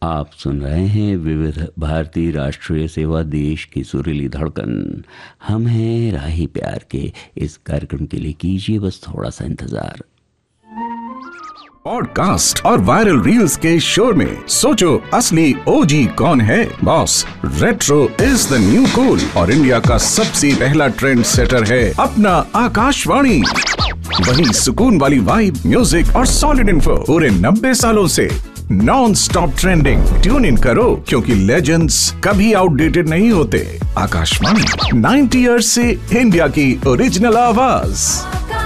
आप सुन रहे हैं विविध भारती राष्ट्रीय सेवा, देश की सुरीली धड़कन। हम हैं राही प्यार के। इस कार्यक्रम के लिए कीजिए बस थोड़ा सा इंतजार। पॉडकास्ट और वायरल रील्स के शोर में सोचो असली ओजी कौन है। Boss, retro is the new cool और इंडिया का सबसे पहला ट्रेंड सेटर है अपना आकाशवाणी। वही सुकून वाली वाइब, म्यूजिक और सॉलिड इन्फो पूरे 90 सालों से non stop trending. Tune in करो क्योंकि लेजेंड्स कभी आउटडेटेड नहीं होते। आकाशवाणी 90 ईयर्स से इंडिया की ओरिजिनल आवाज।